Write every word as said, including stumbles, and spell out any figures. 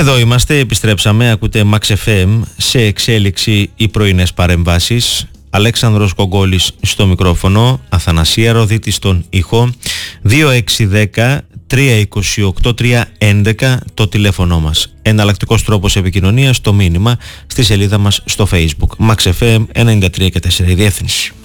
Εδώ είμαστε, επιστρέψαμε, ακούτε Max εφ εμ, σε εξέλιξη οι πρωινές παρεμβάσεις. Αλέξανδρος Κογκόλης στο μικρόφωνο, Αθανασία Ροδίτη στον ήχο. Δύο έξι ένα μηδέν τρία δύο οκτώ τρία έντεκα το τηλέφωνο μας. Εναλλακτικός τρόπος επικοινωνίας, το μήνυμα στη σελίδα μας στο Facebook. Max εφ εμ ενενήντα τρία και τέσσερα η διεύθυνση.